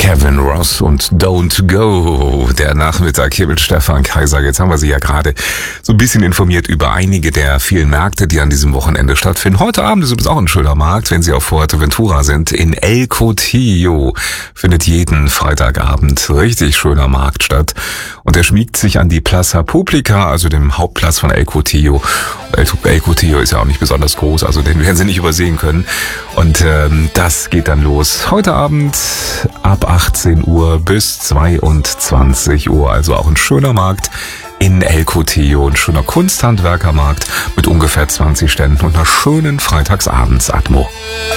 Kevin Ross und Don't Go. Der Nachmittag hier mit Stefan Kaiser. Jetzt haben wir Sie ja gerade so ein bisschen informiert über einige der vielen Märkte, die an diesem Wochenende stattfinden. Heute Abend ist übrigens auch ein schöner Markt, wenn Sie auf Fuerteventura sind. In El Cotillo findet jeden Freitagabend richtig schöner Markt statt. Und der schmiegt sich an die Plaza Publica, also dem Hauptplatz von El Cotillo. El Cotillo ist ja auch nicht besonders groß, also den werden Sie nicht übersehen können. Und das geht dann los heute Abend ab 18 Uhr bis 22 Uhr. Also auch ein schöner Markt in El Cotillo, ein schöner Kunsthandwerkermarkt mit ungefähr 20 Ständen und einer schönen Freitagsabends-Atmo.